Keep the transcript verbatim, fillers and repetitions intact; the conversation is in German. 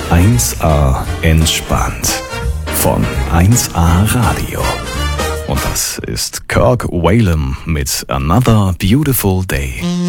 eins A entspannt von eins A Radio. Und das ist Kirk Whalum mit Another Beautiful Day.